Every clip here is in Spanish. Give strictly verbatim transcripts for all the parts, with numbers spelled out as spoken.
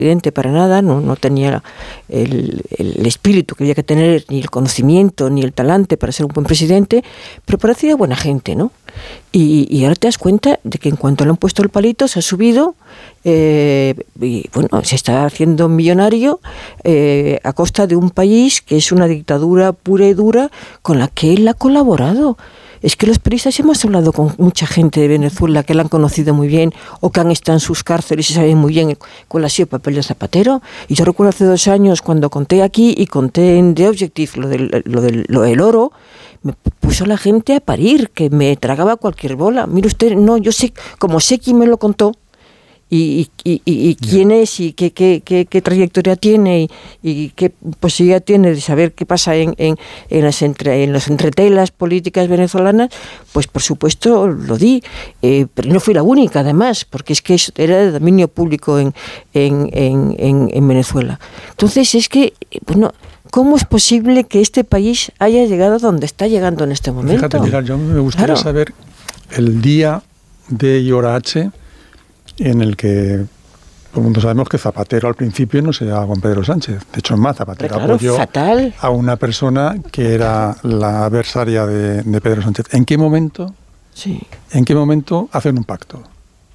presidente para nada, no, no tenía el, el espíritu que había que tener, ni el conocimiento, ni el talante para ser un buen presidente, pero parecía buena gente, ¿no? Y, y ahora te das cuenta de que en cuanto le han puesto el palito se ha subido eh, y bueno, se está haciendo millonario eh, a costa de un país que es una dictadura pura y dura con la que él ha colaborado. Es que los periodistas hemos hablado con mucha gente de Venezuela que la han conocido muy bien o que han estado en sus cárceles y saben muy bien cuál ha sido el papel de Zapatero. Y yo recuerdo hace dos años cuando conté aquí y conté en The Objective lo del, lo del, lo del oro, me puso la gente a parir, que me tragaba cualquier bola. Mire usted, no, yo sé, como sé quién me lo contó, y, y, y, y quién es y qué, qué, qué, qué trayectoria tiene y, y qué posibilidad tiene de saber qué pasa en, en, en, las, entre, en las entretelas políticas venezolanas, pues por supuesto lo di, eh, pero no fui la única además, porque es que eso era de dominio público en, en, en, en, en Venezuela. Entonces es que, bueno, ¿cómo es posible que este país haya llegado donde está llegando en este momento? Fíjate, Pilar, yo me gustaría claro. saber el día de I hora H en el que todo el mundo sabemos que Zapatero al principio no se llevaba con Pedro Sánchez. De hecho, es más, Zapatero claro, apoyó fatal. a una persona que era la adversaria de, de Pedro Sánchez. ¿En qué momento? Sí. ¿En qué momento hacen un pacto?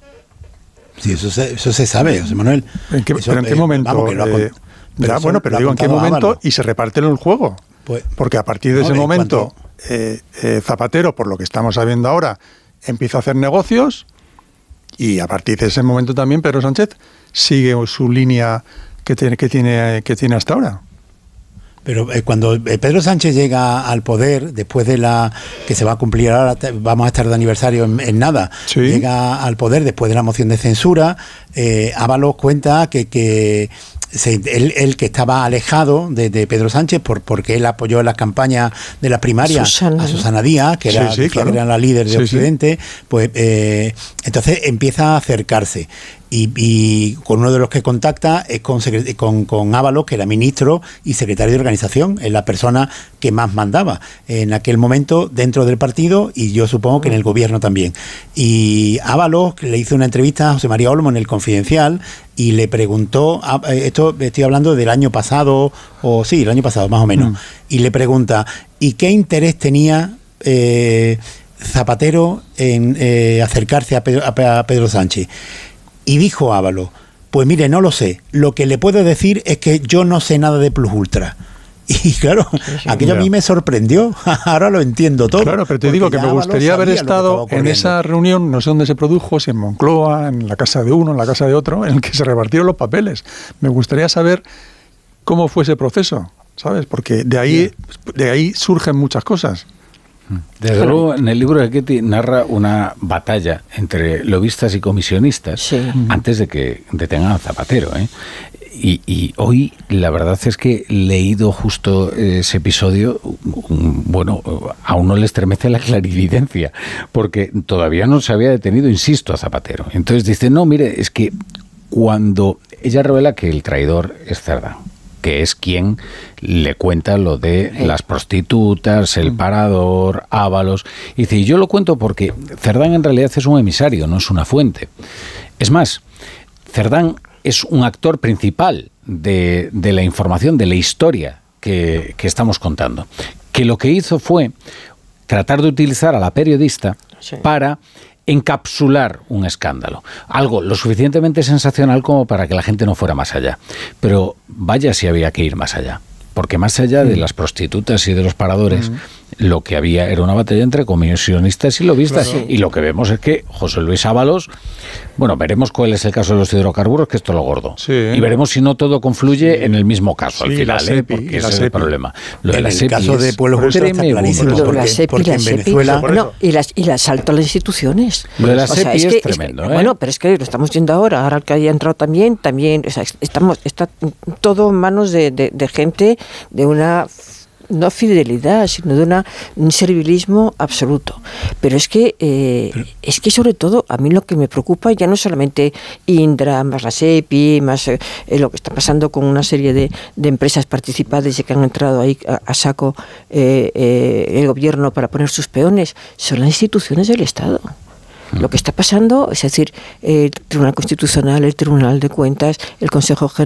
Sí, eso se, eso se sabe, José Manuel. ¿En qué, eso, ¿Pero en qué eh, momento? Vamos, que lo ha, eh, pero ya, bueno, pero digo, ¿en qué momento? Ábalo. Y se reparten el juego. Pues, porque a partir de no, ese momento, eh, eh, Zapatero, por lo que estamos sabiendo ahora, empieza a hacer negocios. Y a partir de ese momento también Pedro Sánchez sigue su línea que tiene, que tiene, que tiene hasta ahora. Pero eh, cuando eh, Pedro Sánchez llega al poder, después de la que se va a cumplir ahora, te, vamos a estar de aniversario en, en nada, sí. Llega al poder después de la moción de censura, eh, Ábalos cuenta que... que Se, él, él que estaba alejado de, de Pedro Sánchez por, porque él apoyó en las campañas de las primarias Susana. a Susana Díaz, que era, sí, sí, claro. que era la líder de sí, Occidente, sí. Pues eh, entonces empieza a acercarse. Y, y con uno de los que contacta es con, con, con Ábalos, que era ministro y secretario de organización, es la persona que más mandaba en aquel momento dentro del partido y yo supongo que en el gobierno también. Y Ábalos le hizo una entrevista a José María Olmo en El Confidencial y le preguntó, esto estoy hablando del año pasado, o sí, el año pasado más o menos, mm. y le pregunta, ¿y qué interés tenía eh, Zapatero en eh, acercarse a Pedro, a Pedro Sánchez? Y dijo Ábalos, pues mire, no lo sé, lo que le puedo decir es que yo no sé nada de Plus Ultra. Y claro, sí, sí, aquello claro. a mí me sorprendió, ahora lo entiendo todo. Claro, pero te digo que me gustaría haber estado en esa reunión, no sé dónde se produjo, si en Moncloa, en la casa de uno, en la casa de otro, en el que se repartieron los papeles. Me gustaría saber cómo fue ese proceso, ¿sabes? Porque de ahí, de ahí surgen muchas cosas. Desde luego, en el libro de Ketty narra una batalla entre lobistas y comisionistas sí. antes de que detengan a Zapatero, ¿eh? Y, y hoy la verdad es que leído justo ese episodio, bueno, a uno le estremece la clarividencia, porque todavía no se había detenido, insisto, a Zapatero. Entonces dice, no, mire, es que cuando ella revela que el traidor es Cerdán, que es quien le cuenta lo de las prostitutas, el parador, Ábalos. Y dice, y yo lo cuento porque Cerdán en realidad es un emisario, no es una fuente. Es más, Cerdán es un actor principal de, de la información, de la historia que, que estamos contando. Que lo que hizo fue tratar de utilizar a la periodista sí. para encapsular un escándalo. Algo lo suficientemente sensacional como para que la gente no fuera más allá. Pero vaya si había que ir más allá. Porque más allá de las prostitutas y de los paradores, mm. lo que había era una batalla entre comisionistas y lobistas. Claro. Y lo que vemos es que José Luis Ábalos, bueno, veremos cuál es el caso de los hidrocarburos, que esto es lo gordo. Sí. Y veremos si no todo confluye sí. en el mismo caso sí, al final, ¿eh? Porque ese es el problema. Lo de en la el SEPI caso de Pueblo Justo está clarísimo. Lo de porque, la SEPI, porque la en SEPI, Venezuela... No, y, las, y el asalto a las instituciones. Lo de la SEPI o sea, es, es, que, es tremendo, es, ¿eh? Bueno, pero es que lo estamos viendo ahora. Ahora que haya entrado también, también o sea, estamos, está todo en manos de, de, de gente de una... no fidelidad, sino de una, un servilismo absoluto. Pero es que eh, Pero, es que sobre todo a mí lo que me preocupa ya no solamente Indra, más la SEPI, más eh, lo que está pasando con una serie de, de empresas participadas y que han entrado ahí a, a saco eh, eh, el gobierno para poner sus peones, son las instituciones del Estado. lo que está pasando, es decir, el Tribunal Constitucional, el Tribunal de Cuentas, el Consejo General